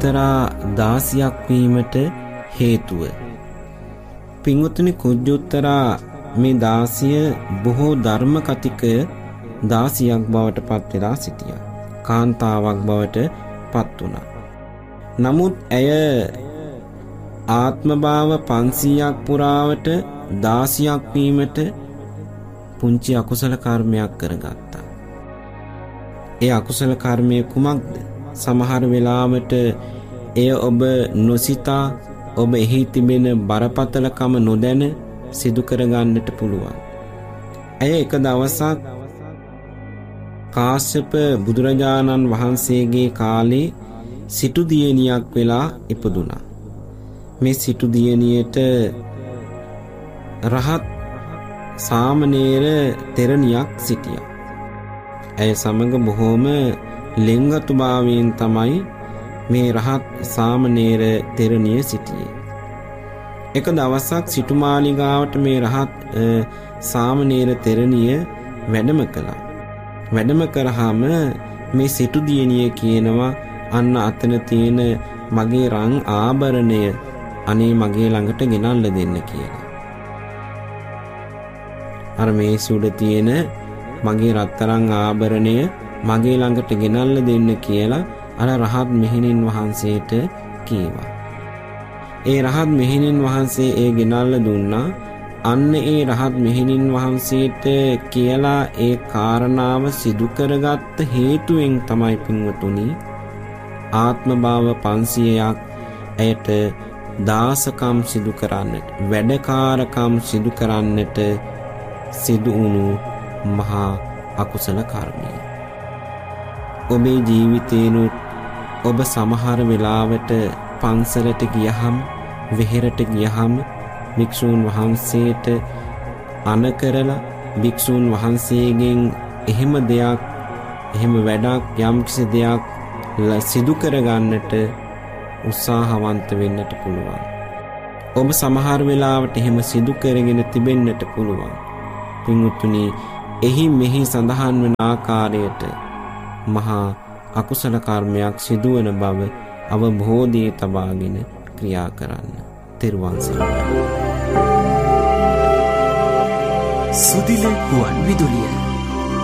එක්තරා දාසියක් වීමට හේතුව. පින්වතුනි, කුජුත්තරා මේ දාසිය බොහෝ ධර්ම කතික දාසියක් බවට පත් වෙලා සිටියා. කාන්තාවක් බවට පත් වුණා. නමුත් ඇය ආත්මභාව 500ක් පුරාවට දාසියක් වීමට පුංචි අකුසල කර්මයක් කරගත්තා. ඒ අකුසල කර්මය කුමක්ද? සමහර වෙලාවට එය ඔබ නොසිතා, ඔබ එහි තිබෙන බරපතලකම නොදැන සිදු කරගන්නට පුළුවන්. ඇය එක දවසක් කාශ්‍යප බුදුරජාණන් වහන්සේගේ කාලේ සිටු දියණියක් වෙලා ඉපදුනා. මේ සිටු දියණියට රහත් සාමණේර තෙරණියක් සිටියා. ඇය සමග බොහෝම ලෙන්ගතුභාවයෙන් තමයි මේ රහත් සාමණේර තෙරණිය සිටියේ. එක දවසක් සිටුමාලිගාවට මේ රහත් සාමණේර තෙරණිය වැඩම කළා. වැඩම කරාම මේ සිටු දියණිය කියනවා, අන්න අතන තියෙන මගේ රන් ආභරණය අනේ මගේ ළඟට ගෙනල්ල දෙන්න කියලා. අර මේ සුඩ තියෙන මගේ රත්තරන් ආභරණය මගේ ළඟට ගෙනල්ල දෙන්න කියලා අර රහත් මෙහෙණින් වහන්සේට කීවා. ඒ රහත් මෙහෙණින් වහන්සේ ඒ ගෙනල්ල දුන්නා. අන්න ඒ රහත් මෙහෙණින් වහන්සේට කියලා ඒ කාරණාව සිදු කරගත්ත හේතුවෙන් තමයි පින්වතුනි ආත්මභාව 500ක් ඇයට දාසකම් සිදු කරන්නට, වැඩකාරකම් සිදු කරන්නට සිදු වුණු මහා අකුසල කර්මය. ඔබේ ජීවිතේනුත් ඔබ සමහර වෙලාවට පන්සලට ගියහම, වෙහෙරට ගියහම භික්ෂූන් වහන්සේට අණ කරලා භික්ෂූන් වහන්සේගෙන් එහෙම දෙයක්, එහෙම වැඩක්, යම්කිසි දෙයක් සිදු කරගන්නට උත්සාහවන්ත වෙන්නට පුළුවන්. ඔබ සමහර වෙලාවට එහෙම සිදු කරගෙන තිබෙන්නට පුළුවන්. පින්වතුනි, එහි මෙහි සඳහන් වන ආකාරයට මහා අකුසල කර්මයක් සිදුවන බව අවබෝධයේ තබාගෙන ක්‍රියා කරන්න. තෙරුවන් සරණයි. සුදිල ගුවන් විදුලිය